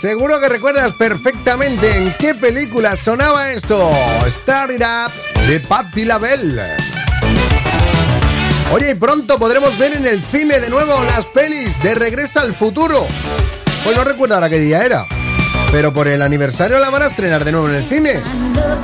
Seguro que recuerdas perfectamente en qué película sonaba esto. Start It Up de Patti LaBelle. Oye, y pronto podremos ver en el cine de nuevo las pelis de Regreso al Futuro. Pues no recuerdo ahora qué día era, pero por el aniversario la van a estrenar de nuevo en el cine.